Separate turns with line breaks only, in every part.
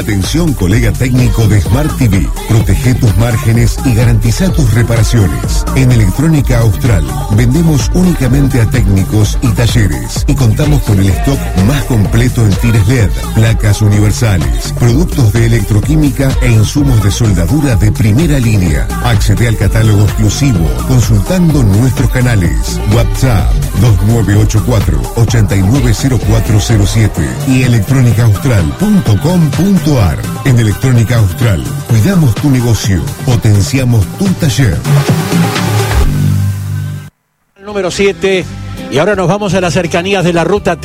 Atención colega técnico de Smart TV. Protege tus márgenes y garantiza tus reparaciones. En Electrónica Austral vendemos únicamente a técnicos y talleres y contamos con el stock más completo en tires LED, placas universales, productos de electroquímica e insumos de soldadura de primera línea. Accede al catálogo exclusivo consultando nuestros canales. WhatsApp 2984-890407 y electrónicaaustral.com.ar. En Electrónica Austral cuidamos tu negocio, potenciamos tu taller.
Número 7. Y ahora nos vamos a las cercanías de la ruta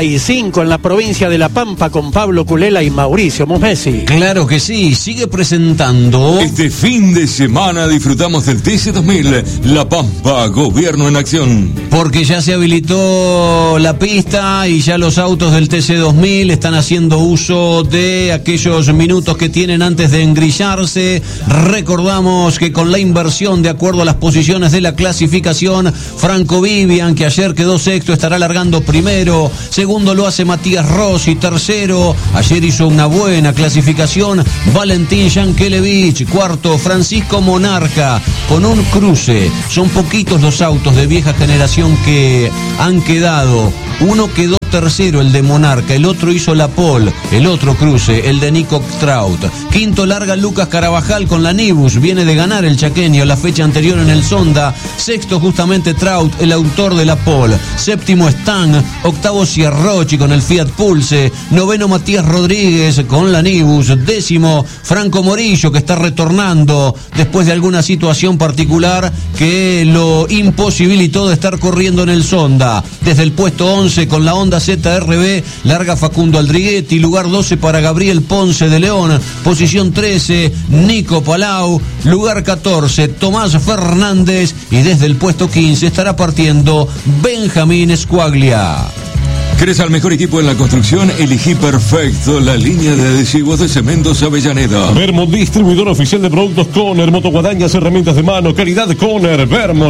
35 en la provincia de La Pampa con Pablo Culela y Mauricio Musmesi.
Claro que sí, sigue presentando.
Este fin de semana disfrutamos del TC2000, La Pampa, Gobierno en Acción.
Porque ya se habilitó la pista y ya los autos del TC2000 están haciendo uso de aquellos minutos que tienen antes de engrillarse. Recordamos que con la inversión de acuerdo a las posiciones de la clasificación, Franco Vivian, que ayer quedó sexto, estará largando primero. Segundo lo hace Matías Rossi. Tercero, ayer hizo una buena clasificación, Valentín Yankelevich. Cuarto, Francisco Monarca, con un cruce. Son poquitos los autos de vieja generación que han quedado. Uno quedó tercero, el de Monarca, el otro hizo la pole, el otro cruce, el de Nico Traut. Quinto larga Lucas Carabajal con la Nibus, viene de ganar el chaqueño la fecha anterior en el Sonda. Sexto justamente Traut, el autor de la pole. Séptimo Stan, octavo Sierrochi con el Fiat Pulse. Noveno Matías Rodríguez con la Nibus. Décimo Franco Morillo, que está retornando después de alguna situación particular que lo imposibilitó de estar corriendo en el Sonda. Desde el puesto 11 con la Honda ZRB, larga Facundo Aldriguetti. Lugar 12 para Gabriel Ponce de León. Posición 13, Nico Palau. Lugar 14, Tomás Fernández. Y desde el puesto 15 estará partiendo Benjamín Squaglia.
¿Querés al mejor equipo en la construcción? Elegí perfecto la línea de adhesivos de Cementos Avellaneda.
Vermont, distribuidor oficial de productos Conner, motoguadañas, herramientas de mano, calidad Conner,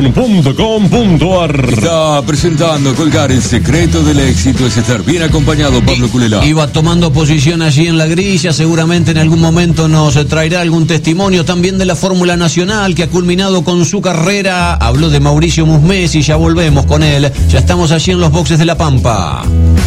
vermont.com.ar.
Está presentando Colgar, el secreto del éxito es estar bien acompañado, Pablo Culela.
Iba tomando posición allí en la grilla, seguramente en algún momento nos traerá algún testimonio también de la Fórmula Nacional que ha culminado con su carrera. Habló de Mauricio Musmesi, ya volvemos con él, ya estamos allí en los boxes de La Pampa.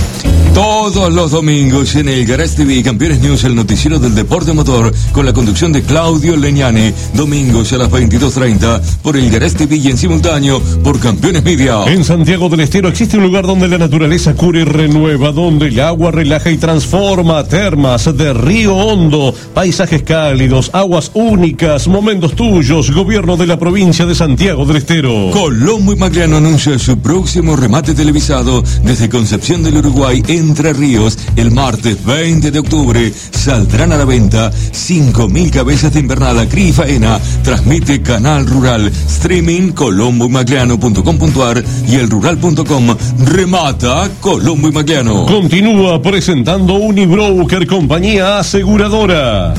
Todos los domingos en el Garage TV Campeones News, el noticiero del deporte motor, con la conducción de Claudio Leñani. Domingos a las 22:30 por el Garage TV y en simultáneo por Campeones Media.
En Santiago del Estero existe un lugar donde la naturaleza cura y renueva, donde el agua relaja y transforma. Termas de Río Hondo, paisajes cálidos, aguas únicas, momentos tuyos. Gobierno de la provincia de Santiago del Estero.
Colombo y Magliano anuncia su próximo remate televisado desde Concepción del Uruguay, Entre Ríos. El martes 20 de octubre saldrán a la venta 5.000 cabezas de invernada cría y faena. Transmite Canal Rural, streaming colomboymagliano.com.ar y elrural.com. Remata Colombo y Magliano.
Continúa presentando Unibroker, compañía aseguradora.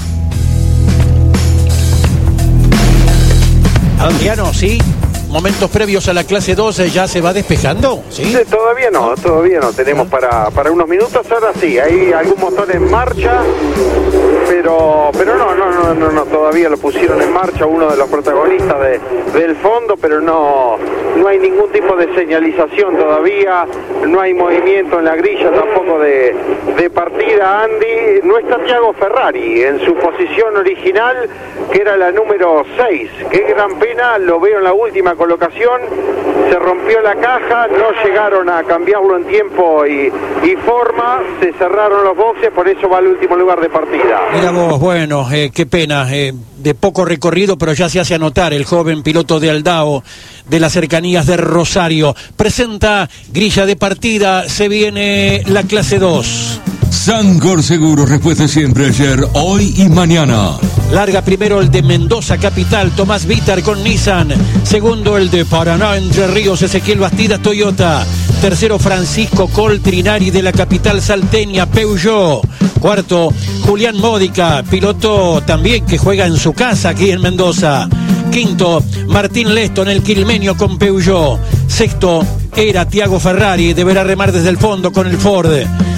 Adriano, sí. Momentos previos a la clase 12 ya se va despejando, ¿sí?
Sí, todavía no. Tenemos para unos minutos. Ahora sí, hay algún motor en marcha, pero no, todavía lo pusieron en marcha uno de los protagonistas del fondo, pero no hay ningún tipo de señalización todavía, no hay movimiento en la grilla tampoco de partida, Andy. No está Thiago Ferrari en su posición original, que era la número 6. Qué gran pena, lo veo en la última colocación, se rompió la caja, no llegaron a cambiarlo en tiempo y forma, se cerraron los boxes, por eso va al último lugar de partida.
Mira vos, bueno, qué pena, de poco recorrido, pero ya se hace anotar el joven piloto de Aldao de las cercanías de Rosario. Presenta grilla de partida, se viene la clase 2.
Sancor Seguro, respuesta siempre ayer, hoy y mañana.
Larga primero el de Mendoza Capital, Tomás Vitar con Nissan. Segundo el de Paraná, Entre Ríos, Ezequiel Bastidas, Toyota. Tercero Francisco Coltrinari de la capital salteña, Peugeot. Cuarto Julián Módica, piloto también que juega en su casa aquí en Mendoza. Quinto Martín Leston, el quilmenio con Peugeot. Sexto era Thiago Ferrari, deberá remar desde el fondo con el Ford.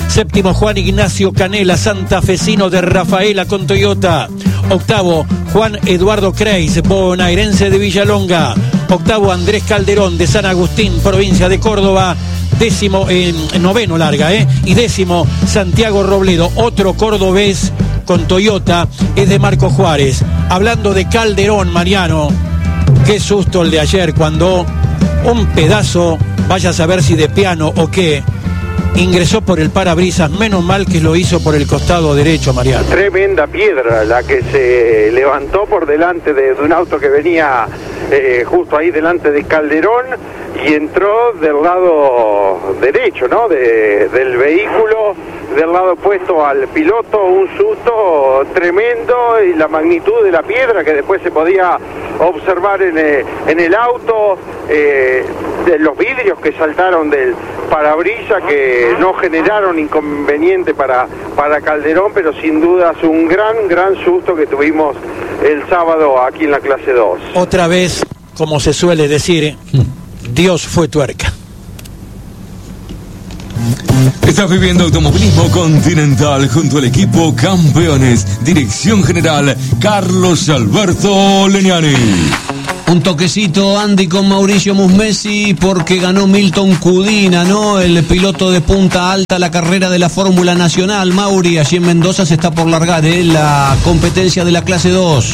Séptimo, Juan Ignacio Canela, santafesino de Rafaela con Toyota. Octavo, Juan Eduardo Kreis, bonaerense de Villalonga. Octavo, Andrés Calderón de San Agustín, provincia de Córdoba. Décimo, noveno larga, y décimo, Santiago Robledo, otro cordobés con Toyota, es de Marco Juárez. Hablando de Calderón, Mariano, qué susto el de ayer cuando un pedazo, vaya a saber si de piano o qué, ingresó por el parabrisas. Menos mal que lo hizo por el costado derecho, Mariano.
Tremenda piedra la que se levantó por delante de un auto que venía justo ahí delante de Calderón y entró del lado derecho, ¿no? Del vehículo, del lado opuesto al piloto. Un susto tremendo y la magnitud de la piedra que después se podía observar en el auto, de los vidrios que saltaron del parabrisas, que no generaron inconveniente para Calderón, pero sin dudas un gran susto que tuvimos el sábado aquí en la clase 2.
Otra vez, como se suele decir, Dios fue tuerca.
Estás viviendo Automovilismo Continental junto al equipo Campeones. Dirección General Carlos Alberto Legnani.
Un toquecito, Andy, con Mauricio Musmesi, porque ganó Milton Cudina, ¿no? El piloto de Punta Alta, la carrera de la Fórmula Nacional. Mauri, allí en Mendoza se está por largar la competencia de la clase 2.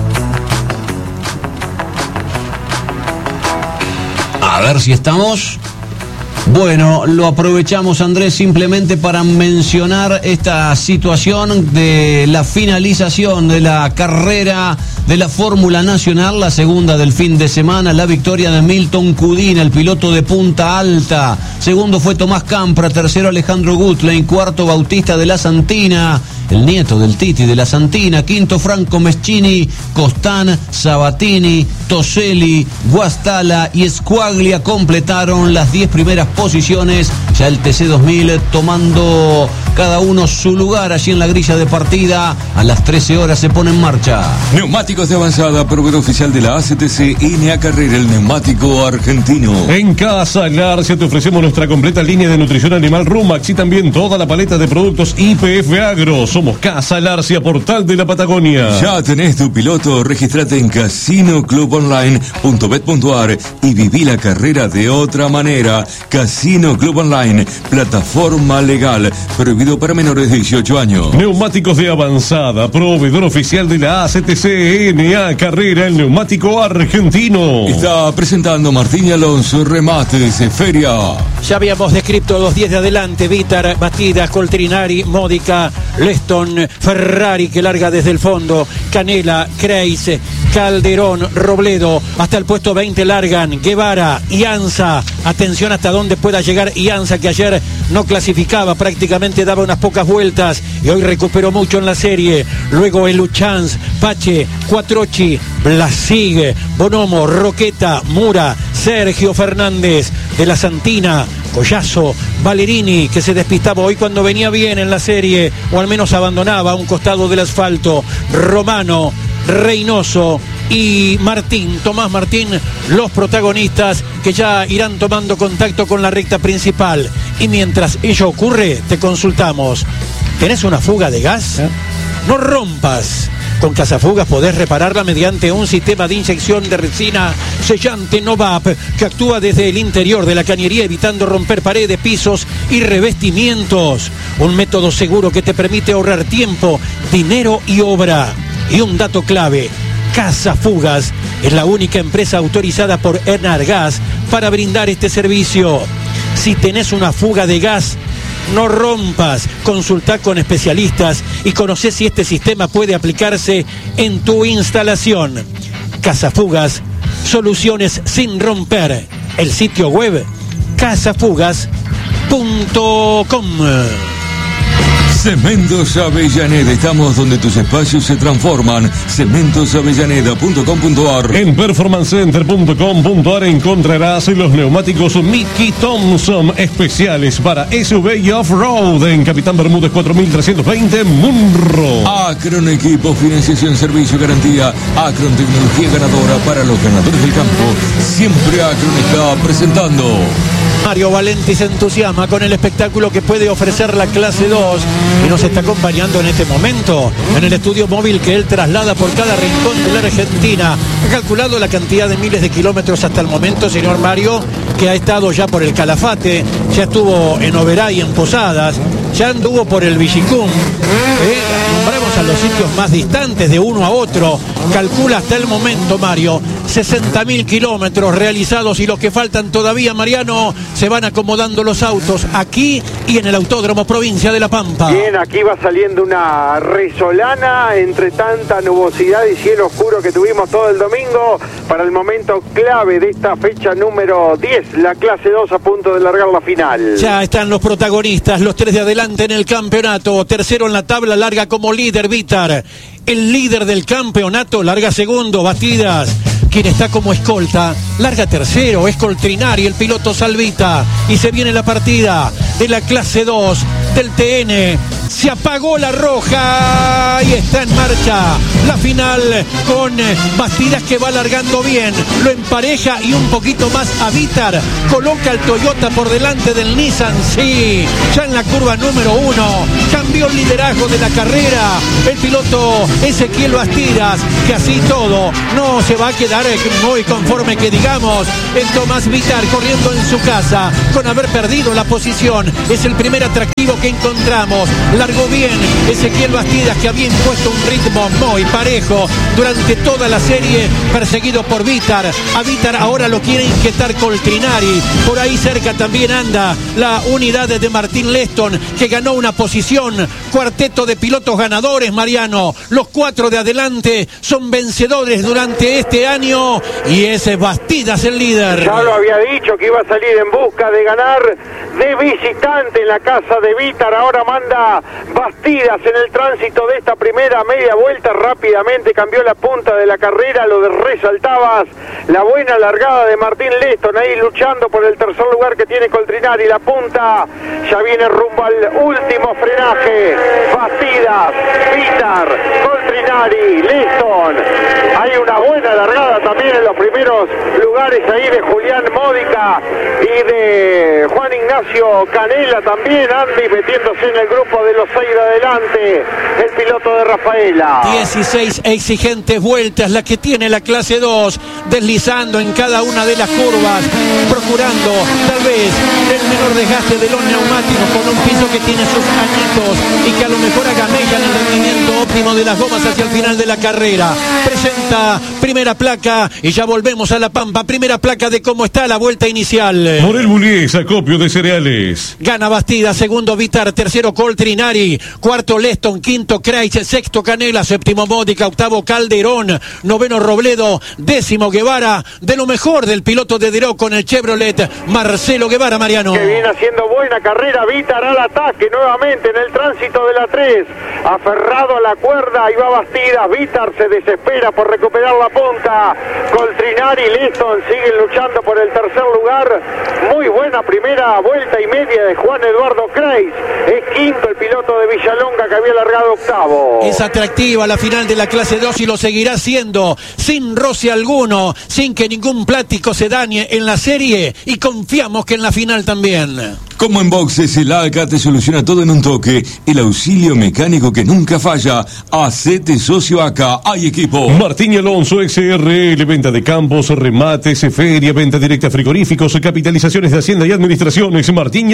A ver si estamos. Bueno, lo aprovechamos, Andrés, simplemente para mencionar esta situación de la finalización de la carrera de la Fórmula Nacional, la segunda del fin de semana, la victoria de Milton Cudina, el piloto de Punta Alta. Segundo fue Tomás Campra, tercero Alejandro Gutlein, cuarto Bautista de la Santina, el nieto del Titi de la Santina, quinto Franco Meschini, Costán, Sabatini, Toselli, Guastala y Squaglia completaron las 10 primeras posiciones. Ya el TC2000 tomando cada uno su lugar allí en la grilla de partida. A las 13 horas se pone en marcha.
Neumáticos de avanzada, proveedor oficial de la ACTC NA Carrera, el neumático argentino.
En Casa Larcia te ofrecemos nuestra completa línea de nutrición animal Rumax y también toda la paleta de productos IPF Agro. Somos Casa Larcia, portal de la Patagonia.
Ya tenés tu piloto, registrate en casinoclubonline.bet.ar y viví la carrera de otra manera. Casino Club Online, plataforma legal, prohibido para menores de 18 años.
Neumáticos de avanzada, proveedor oficial de la ACTC NA Carrera, el neumático argentino.
Está presentando Martín Alonso, Remates Feria.
Ya habíamos descrito los 10 de adelante: Vítar, Bastidas, Coltrinari, Módica, Leston, Ferrari que larga desde el fondo, Canela, Kreis, Calderón, Robledo. Hasta el puesto 20 largan Guevara, Ianza. Atención hasta dónde pueda llegar Ianza, que ayer no clasificaba, prácticamente daba unas pocas vueltas y hoy recuperó mucho en la serie. Luego el Luchanz, Pache, Cuatrochi, Blasig, Bonomo, Roqueta, Mura, Sergio Fernández de la Santina, Collazo, Valerini, que se despistaba hoy cuando venía bien en la serie, o al menos abandonaba a un costado del asfalto, Romano, Reynoso y Martín, Tomás Martín, los protagonistas que ya irán tomando contacto con la recta principal. Y mientras ello ocurre, te consultamos: ¿tenés una fuga de gas? No rompas. Con Casafugas podés repararla mediante un sistema de inyección de resina sellante Novap que actúa desde el interior de la cañería, evitando romper paredes, pisos y revestimientos. Un método seguro que te permite ahorrar tiempo, dinero y obra. Y un dato clave: Casafugas es la única empresa autorizada por Enargas para brindar este servicio. Si tenés una fuga de gas, no rompas, consultá con especialistas y conocé si este sistema puede aplicarse en tu instalación. Casafugas, soluciones sin romper. El sitio web casafugas.com.
Cementos Avellaneda, estamos donde tus espacios se transforman. Cementosavellaneda.com.ar.
En performancecenter.com.ar encontrarás los neumáticos Mickey Thompson especiales para SUV y off-road en Capitán Bermúdez 4320 Munro.
Acron Equipo, financiación, servicio, garantía. Acron, tecnología ganadora para los ganadores del campo. Siempre Acron está presentando
Mario Valenti se entusiasma con el espectáculo que puede ofrecer la clase 2 y nos está acompañando en este momento en el estudio móvil que él traslada por cada rincón de la Argentina. Ha calculado la cantidad de miles de kilómetros hasta el momento, señor Mario, que ha estado ya por el Calafate, ya estuvo en Oberá y en Posadas, ya anduvo por el Villicum. Nombramos a los sitios más distantes de uno a otro. Calcula hasta el momento, Mario, 60.000 kilómetros realizados, y los que faltan todavía, Mariano, se van acomodando los autos aquí y en el Autódromo Provincia de La Pampa.
Bien, aquí va saliendo una resolana entre tanta nubosidad y cielo oscuro que tuvimos todo el domingo para el momento clave de esta fecha número 10, la clase 2 a punto de largar la final.
Ya están los protagonistas, los tres de adelante en el campeonato. Tercero en la tabla, larga como líder Vítar. El líder del campeonato larga segundo, Bastidas. Quien está como escolta, larga tercero, es Coltrinari, el piloto Salvita. Y se viene la partida de la clase 2 del TN. Se apagó la roja y está en marcha la final con Bastidas, que va largando bien, lo empareja y un poquito más a Vítar, coloca el Toyota por delante del Nissan, sí, ya en la curva número 1, cambió el liderazgo de la carrera el piloto Ezequiel Bastidas, que así todo no se va a quedar muy conforme, que digamos, el Tomás Vítar corriendo en su casa con haber perdido la posición. Es el primer atractivo que encontramos. Largó bien Ezequiel Bastidas, que había impuesto un ritmo muy parejo durante toda la serie, perseguido por Vítar. A Vítar ahora lo quiere inquietar Coltrinari. Por ahí cerca también anda la unidad de Martín Leston, que ganó una posición. Cuarteto de pilotos ganadores, Mariano. Los cuatro de adelante son vencedores durante este año y ese es Bastidas el líder.
Ya lo había dicho que iba a salir en busca de ganar de visitante en la casa de Vítar. Ahora manda Bastidas en el tránsito de esta primera media vuelta. Rápidamente cambió la punta de la carrera, lo resaltabas, la buena largada de Martín Leston ahí luchando por el tercer lugar que tiene Coltrinari. La punta ya viene rumbo al último frenaje. Bastidas, Vítar, Coltrinari, Leston. Hay una buena largada también en los primeros lugares ahí de Julián Módica y de Juan Ignacio Canela también. Andy metiéndose en el grupo de los 6 de adelante, el piloto de Rafaela.
16 exigentes vueltas la que tiene la clase 2, deslizando en cada una de las curvas, procurando tal vez el menor desgaste de los neumáticos, con un piso que tiene sus añitos y que a lo mejor haga mella en el rendimiento óptimo de las gomas hacia el final de la carrera. Presenta primera placa y ya volvemos a La Pampa. Primera placa de cómo está la vuelta inicial.
Morel Bullies, acopio de cereales.
Gana Bastidas, segundo Vítar, tercero Coltrinari, cuarto Leston, quinto Kreitz, sexto Canela, séptimo Módica, octavo Calderón, noveno Robledo, décimo Guevara. De lo mejor del piloto de Deró con el Chevrolet, Marcelo Guevara, Mariano.
Que viene haciendo buena carrera Vítar al ataque nuevamente en el tránsito de la 3. Aferrado a la cuerda, ahí va Bastidas. Vítar se desespera por recuperar la punta. Coltrinari y Leston siguen luchando por el tercer lugar. Muy buena primera vuelta y media de Juan Eduardo Kreitz. Es quinto el piloto de Villalonga, que había largado octavo.
Es atractiva la final de la clase 2 y lo seguirá siendo, sin roce alguno, sin que ningún plástico se dañe en la serie, y confiamos que en la final también.
Como en boxes, el ACA te soluciona todo en un toque. El auxilio mecánico que nunca falla. Hacete socio ACA. Hay equipo.
Martín y Alonso, XRL, venta de campos, remates, feria, venta directa, frigoríficos, capitalizaciones de Hacienda y Administraciones.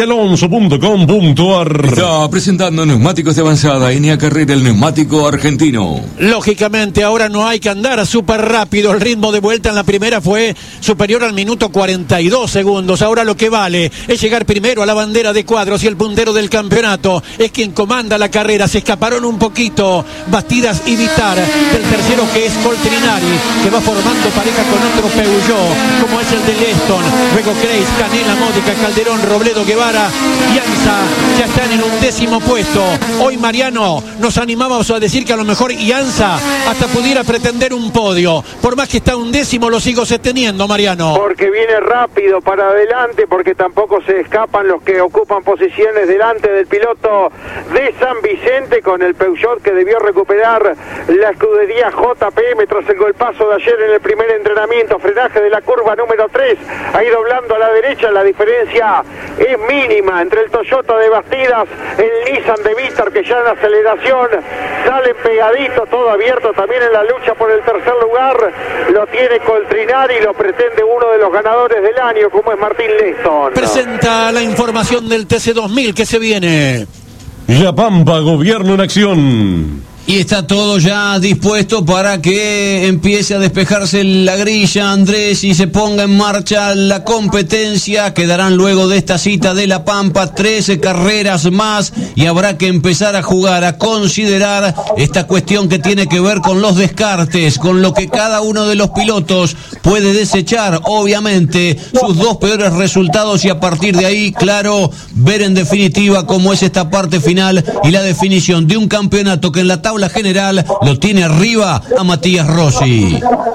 martinyalonso.com.ar.
Está presentando neumáticos de avanzada. NA Carrera, el neumático argentino.
Lógicamente ahora no hay que andar súper rápido. El ritmo de vuelta en la primera fue superior al minuto 42 segundos. Ahora lo que vale es llegar primero a la bandera de cuadros, y el puntero del campeonato es quien comanda la carrera. Se escaparon un poquito Bastidas y Vítar del tercero, que es Coltrinari, que va formando pareja con otro Peugeot como es el de Leston. Luego Kreitz, Canela, Módica, Calderón, Robledo, Guevara y Anza ya están en un 10º puesto. Hoy, Mariano, nos animamos a decir que a lo mejor Ianza hasta pudiera pretender un podio. Por más que está un 10º, lo sigo sosteniendo, Mariano.
Porque viene rápido para adelante, porque tampoco se escapan los los que ocupan posiciones delante del piloto de San Vicente, con el Peugeot que debió recuperar la escudería JPM tras el golpazo de ayer en el primer entrenamiento. Frenaje de la curva número 3, ahí doblando a la derecha, la diferencia es mínima entre el Toyota de Bastidas, el Nissan de Víctor, que ya en aceleración salen pegaditos, todo abierto también en la lucha por el tercer lugar. Lo tiene Coltrinari y lo pretende uno de los ganadores del año, como es Martín Leston.
Presenta la información del TC2000 que se viene.
La Pampa, gobierno en acción.
Y está todo ya dispuesto para que empiece a despejarse la grilla, Andrés, y se ponga en marcha la competencia. Quedarán luego de esta cita de La Pampa 13 carreras más y habrá que empezar a jugar, a considerar esta cuestión que tiene que ver con los descartes, con lo que cada uno de los pilotos puede desechar, obviamente, sus dos peores resultados, y a partir de ahí, claro, ver en definitiva cómo es esta parte final y la definición de un campeonato que en la tabla general lo tiene arriba a Matías Rossi.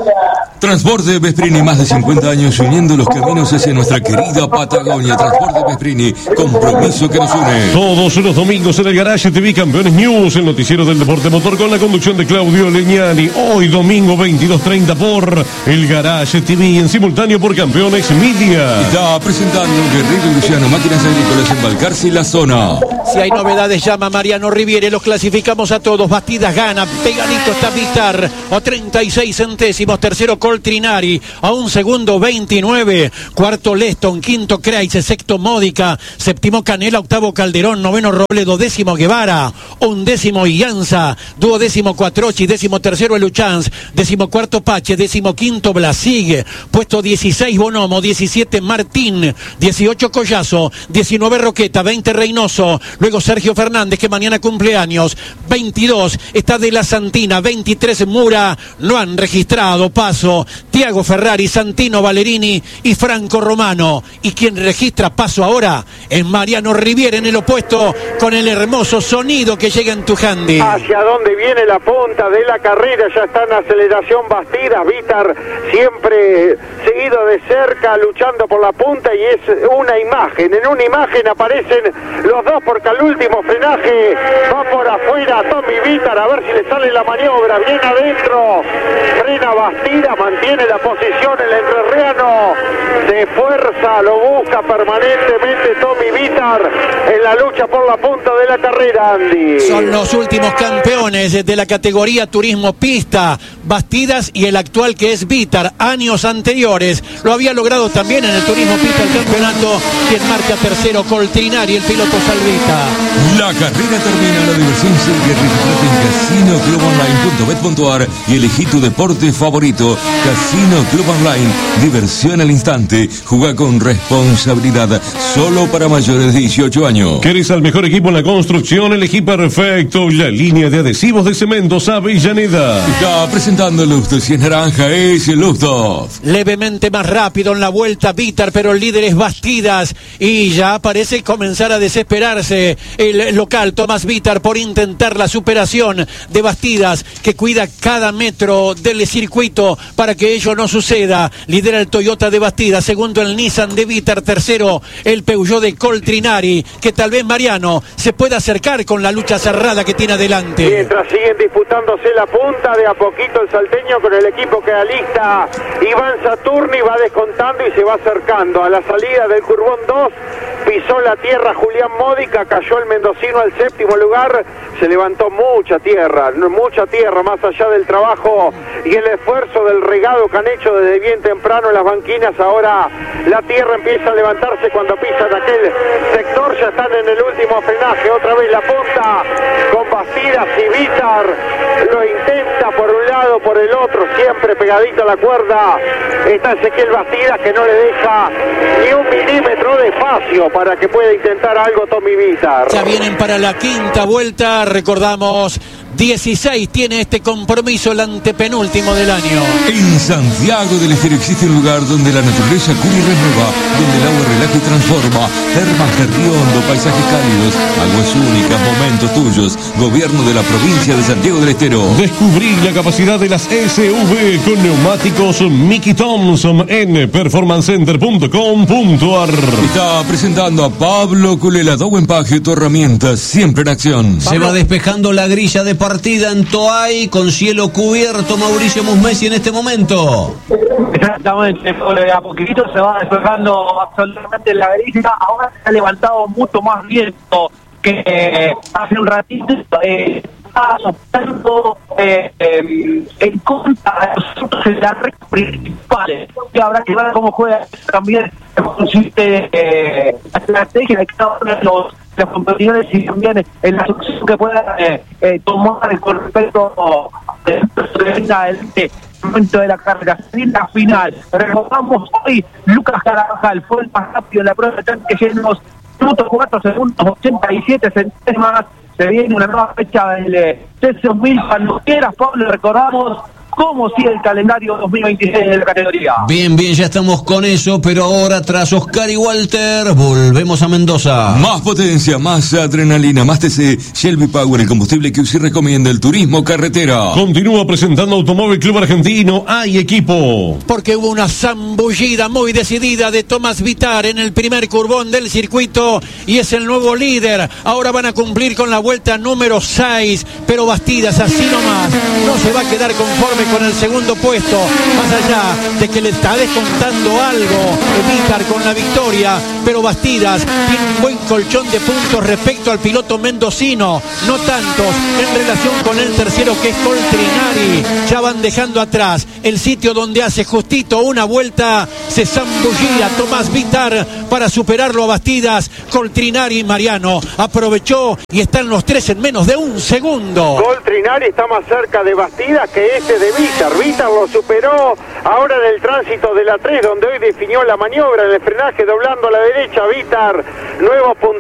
Transporte Vesprini, más de 50 años uniendo los caminos hacia nuestra querida Patagonia. Transporte Vesprini, compromiso que nos une.
Todos los domingos en el Garage TV Campeones News, el noticiero del deporte motor con la conducción de Claudio Leñani. Hoy domingo 22:30 por el Garage TV, en simultáneo por Campeones Media.
Está presentando Guerrero y Luciano, máquinas agrícolas en Balcarce y la zona.
Si hay novedades, llama Mariano Riviere, los clasificamos a todos. Bastidas gana, pegadito está Víctor, a 36 centésimos, tercero Coltrinari, a un segundo 29, cuarto Leston, quinto Kreis, sexto Módica, séptimo Canela, octavo Calderón, noveno Robledo, décimo Guevara, undécimo Ianza, duodécimo Cuatrochi, décimo tercero Eluchans, décimo cuarto Pache, décimo quinto Blasig, puesto 16 Bonomo, 17 Martín, 18 Collazo, 19 Roqueta, 20 Reynoso, luego Sergio Fernández, que mañana cumpleaños, 22 está De la Santina, 23 Mura, no han registrado paso, Tiago Ferrari, Santino Valerini y Franco Romano, y quien registra paso ahora es Mariano Riviere en el opuesto, con el hermoso sonido que llega en Tujandi.
Hacia dónde viene la punta de la carrera, ya está en aceleración Bastidas, Víctor siempre seguido de cerca, luchando por la punta, y es una imagen, en una imagen aparecen los dos, porque al último frenaje va por afuera Tommy Víctor, a ver si le sale la maniobra, bien adentro, frena Bastidas, mantiene la posición el entrerriano, se esfuerza, lo busca permanentemente Tommy Víctor en la lucha por la punta de la carrera, Andy.
Son los últimos campeones de la categoría Turismo Pista, Bastidas y el actual, que es Víctor. Años anteriores lo había logrado también en el Turismo Pista el campeonato, quien marca tercero Coltrinari, el piloto salvita.
La carrera termina, la diversión sigue. Registrate en casinoclubonline.bet.ar y elegí tu deporte favorito. Casino Club Online, diversión al instante. Juega con responsabilidad, solo para mayores de 18 años.
¿Querés al mejor equipo en la construcción? Elegí perfecto la línea de adhesivos de cementos Avellaneda.
Está presentando Luftos, y es naranja, es Luftos.
Levemente más rápido en la vuelta Víctor, pero el líder es Bastidas, y ya parece comenzar a desesperarse el local Tomás Víctor por intentar la superación de Bastidas, que cuida cada metro del circuito para que ello no suceda. Lidera el Toyota de Bastidas, segundo el Nissan de Víctor, tercero el Peugeot de Coltrinari, que tal vez Mariano se pueda acercar con la lucha cerrada que tiene adelante.
Mientras siguen disputándose la punta, de a poquito el salteño con el equipo que alista Iván Saturni va descontando y se va acercando a la salida del Curbón 2, pisó la tierra Julián Módica, cayó el mendocino al séptimo lugar, se levantó mucha tierra más allá del trabajo y el esfuerzo del regado que han hecho desde bien temprano en las banquinas. Ahora la tierra empieza a levantarse cuando pisan aquel sector, ya están en el último frenaje, otra vez la punta con Bastidas y Víctor, lo intenta por un lado, por el otro, siempre pegadito a la cuerda está Ezequiel Bastidas, que no le deja ni un milímetro de espacio para que pueda intentar algo Tommy Víctor.
Ya vienen para la quinta vuelta, recordamos 16 tiene este compromiso, el antepenúltimo del año.
En Santiago del Estero existe un lugar donde la naturaleza cura y renueva, donde el agua relaja y transforma. Termas de Río Hondo, paisajes cálidos, aguas únicas, momentos tuyos. Gobierno de la provincia de Santiago del Estero.
Descubrí la capacidad de las SV con neumáticos Mickey Thompson en performancecenter.com.ar.
Está presentando a Pablo Culela, Dow Empaque, tu herramienta siempre en acción.
Se va despejando la grilla de partida en Toay con cielo cubierto, Mauricio Musmesi en este momento.
Exactamente, a poquitito se va despejando absolutamente la grilla. Ahora se ha levantado mucho más viento que hace un ratito. Está soplando en contra de nosotros en las rectas principales. Y habrá que ver cómo juega también consiste la estrategia de cada uno de los competidores y también en la solución que pueda tomar con respecto a el momento de la carrera, en la final. Recordamos hoy, Lucas Carabajal fue el más rápido en la prueba de tanque llenos, minutos 4 segundos 87 centésimas. Se viene una nueva fecha del TC2000. Cuando quieras, Pablo, recordamos cómo sigue el calendario 2026 de la categoría.
Bien, ya estamos con eso, pero ahora tras Oscar y Walter, volvemos a Mendoza.
Más potencia, más adrenalina, más TC, Shelby Power, el combustible que usted recomienda, el turismo carretera.
Continúa presentando Automóvil Club Argentino, hay equipo.
Porque hubo una zambullida muy decidida de Tomás Vitar en el primer curvón del circuito y es el nuevo líder. Ahora van a cumplir con la vuelta número 6, pero Bastidas así nomás no se va a quedar conforme con el segundo puesto, más allá de que le está descontando algo Vitar con la victoria, pero Bastidas tiene un buen colchón de puntos respecto al piloto mendocino, no tantos en relación con el tercero que es Coltrinari. Ya van dejando atrás el sitio donde hace justito una vuelta, se zambullía Tomás Vitar para superarlo a Bastidas. Coltrinari, Mariano aprovechó y están los tres en menos de un segundo.
Coltrinari está más cerca de Bastidas que este de Vitar lo superó ahora en el tránsito de la 3, donde hoy definió la maniobra en el frenaje doblando a la derecha. Vitar, nuevo punto.